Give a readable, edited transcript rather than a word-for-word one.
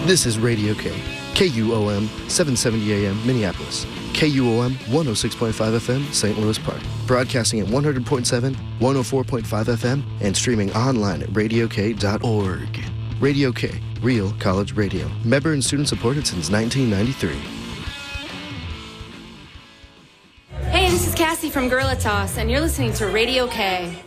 This is Radio K, KUOM 770 AM Minneapolis, KUOM 106.5 FM St. Louis Park, broadcasting at 100.7, 104.5 FM, and streaming online at radiok.org. Radio K, real college radio. Member and student supported since 1993. Hey, this is Cassie from Gorilla Toss, and you're listening to Radio K.